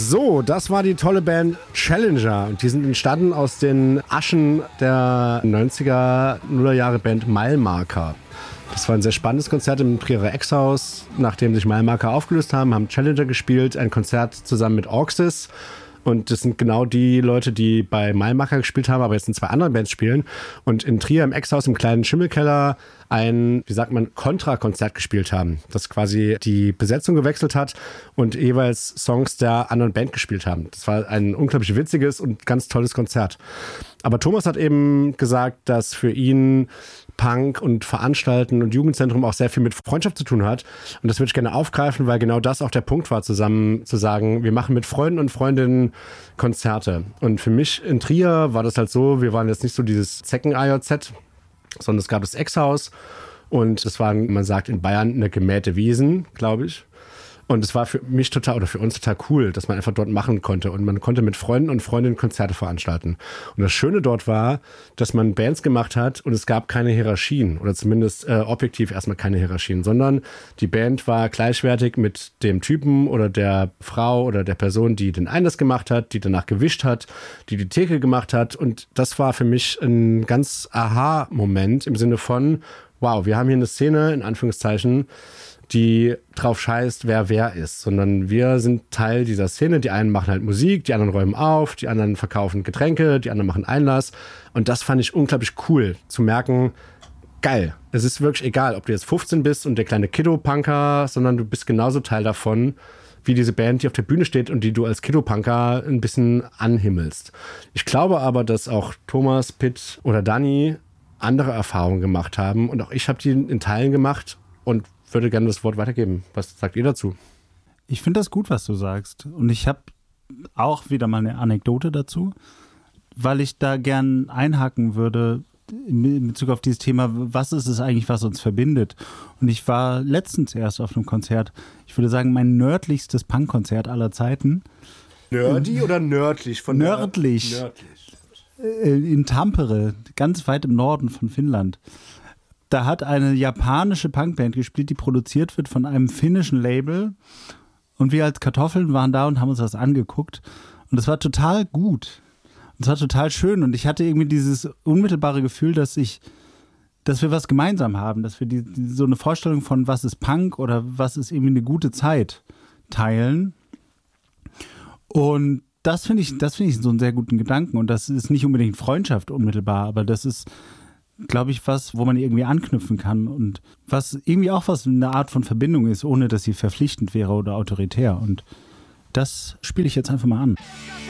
So, das war die tolle Band Challenger und die sind entstanden aus den Aschen der 90er, 0er Jahre Band Milemarker. Das war ein sehr spannendes Konzert im Trierer Ex-Haus. Nachdem sich Milemarker aufgelöst haben Challenger gespielt, ein Konzert zusammen mit Orxis. Und das sind genau die Leute, die bei Milemarker gespielt haben, aber jetzt in 2 anderen Bands spielen. Und in Trier im Ex-Haus im kleinen Schimmelkeller ein, Kontrakonzert gespielt haben. Das quasi die Besetzung gewechselt hat und jeweils Songs der anderen Band gespielt haben. Das war ein unglaublich witziges und ganz tolles Konzert. Aber Thomas hat eben gesagt, dass für ihn Punk und Veranstalten und Jugendzentrum auch sehr viel mit Freundschaft zu tun hat. Und das würde ich gerne aufgreifen, weil genau das auch der Punkt war, zusammen zu sagen, wir machen mit Freunden und Freundinnen Konzerte. Und für mich in Trier war das halt so, wir waren jetzt nicht so dieses Zecken-AJZ, sondern es gab das Ex-Haus und es war, man sagt in Bayern, eine gemähte Wiesen, glaube ich. Und es war für mich total, oder für uns total cool, dass man einfach dort machen konnte. Und man konnte mit Freunden und Freundinnen Konzerte veranstalten. Und das Schöne dort war, dass man Bands gemacht hat und es gab keine Hierarchien. Oder zumindest objektiv erstmal keine Hierarchien. Sondern die Band war gleichwertig mit dem Typen oder der Frau oder der Person, die den Einlass gemacht hat, die danach gewischt hat, die die Theke gemacht hat. Und das war für mich ein ganz Aha-Moment im Sinne von, wow, wir haben hier eine Szene, in Anführungszeichen, die drauf scheißt, wer ist, sondern wir sind Teil dieser Szene. Die einen machen halt Musik, die anderen räumen auf, die anderen verkaufen Getränke, die anderen machen Einlass. Und das fand ich unglaublich cool, zu merken, geil. Es ist wirklich egal, ob du jetzt 15 bist und der kleine Kiddo-Punker, sondern du bist genauso Teil davon, wie diese Band, die auf der Bühne steht und die du als Kiddo-Punker ein bisschen anhimmelst. Ich glaube aber, dass auch Thomas, Pitt oder Dani andere Erfahrungen gemacht haben und auch ich habe die in Teilen gemacht und würde gerne das Wort weitergeben. Was sagt ihr dazu? Ich finde das gut, was du sagst. Und ich habe auch wieder mal eine Anekdote dazu, weil ich da gern einhaken würde in Bezug auf dieses Thema, was ist es eigentlich, was uns verbindet? Und ich war letztens erst auf einem Konzert, ich würde sagen, mein nördlichstes Punkkonzert aller Zeiten. Nerdy oder nördlich? Nördlich. In Tampere, ganz weit im Norden von Finnland. Da hat eine japanische Punkband gespielt, die produziert wird von einem finnischen Label. Und wir als Kartoffeln waren da und haben uns das angeguckt. Und es war total gut. Und es war total schön. Und ich hatte irgendwie dieses unmittelbare Gefühl, dass wir was gemeinsam haben. Dass wir so eine Vorstellung von, was ist Punk oder was ist irgendwie eine gute Zeit teilen. Und das finde ich so einen sehr guten Gedanken. Und das ist nicht unbedingt Freundschaft unmittelbar, aber das ist, glaube ich, was, wo man irgendwie anknüpfen kann und was irgendwie auch was eine Art von Verbindung ist, ohne dass sie verpflichtend wäre oder autoritär. Und das spiele ich jetzt einfach mal an.